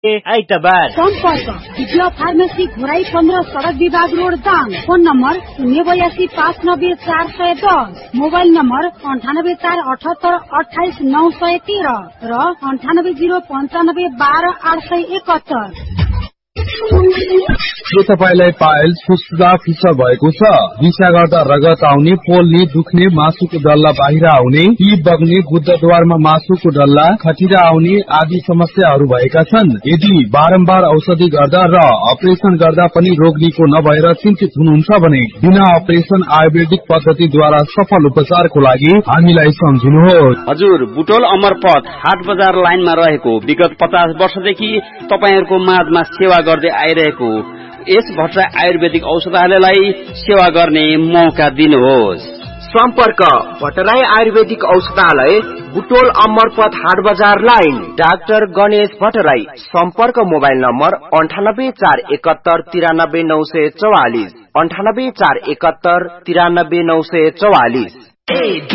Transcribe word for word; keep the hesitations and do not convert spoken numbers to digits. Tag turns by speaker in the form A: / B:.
A: आइतबार।
B: सम्पर्क विजय फार्मेसी घोराई पन्ध्र सड़क विभाग रोड दाङ। फोन नम्बर शून्य बयासी पाँच नब्बे चार सय दस। मोबाइल नम्बर अन्ठानब्बे चार अठहत्तर अठाइस नौ सय तेह्र र अन्ठानब्बे जिरो पन्चानब्बे बाह्र आठ सय एकहत्तर।
C: के तपाईलाई पाइल्स फुस्फुसा फिसर भएको छ? दिशा गर्दा रगत आउने, पोल्ने, दुख्ने, मासुको डल्ला बाहिर आउने, पीप बग्ने, गुद्दाद्वारमा मासुको डल्ला, खटिरा आउने आदि समस्याहरू भएका छन्? यदि बारम्बार औषधि गर्दा र अपरेसन गर्दा पनि रोग निको नभएर चिन्तित हुनुहुन्छ भने बिना अपरेसन आयुर्वेदिक पद्धतिद्वारा सफल उपचारको लागि हामीलाई सम्झिनुहोस्।
D: हजुर, बुटोल अमरपथ हाट बजार लाइनमा रहेको विगत पचास वर्षदेखि तपाईहरूको माझमा सेवा गर्दै आइरहेको यस भट्टराई आयुर्वेदिक औषधालयलाई सेवा गर्ने मौका दिनुहोस्।
E: सम्पर्क भट्टराई आयुर्वेदिक औषधालय, बुटोल अमरपथ हाट बजार लाइन, डाक्टर गणेश भट्टराई। सम्पर्क मोबाइल नम्बर अन्ठानब्बे चार एकहत्तर तिरानब्बे नौ सय चौवालिस अन्ठानब्बे चार एकहत्तर तिरानब्बे नौ सय चौवालिस।